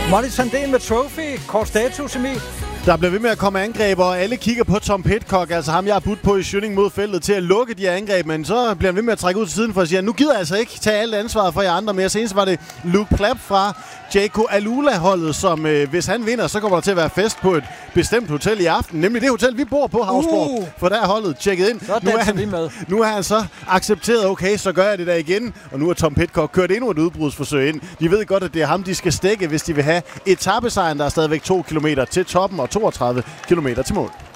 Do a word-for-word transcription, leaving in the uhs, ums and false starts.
Molly Sandén med Trophy. Kort status, Emil. Der bliver ved med at komme angreb, og alle kigger på Tom Pidcock, altså ham, jeg har budt på i Schønning mod feltet, til at lukke de her angreb, men så bliver han ved med at trække ud til siden for at sige, nu gider jeg altså ikke tage alt ansvaret for jer andre mere. Senest var det Luke Plapp fra Jaco Alula-holdet, som øh, hvis han vinder, så kommer der til at være fest på et bestemt hotel i aften, nemlig det hotel, vi bor på, Havsborg. Uh. For der er holdet tjekket ind. Så nu er, han, vi med. nu er han så accepteret, okay, så gør jeg det der igen, og nu er Tom Pidcock kørt endnu et udbrudsforsøg ind. De ved godt, at det er ham, de skal stikke, hvis de vil have etapesejren, der er stadigvæk to kilometer til toppen og toogtredive kilometer til mål.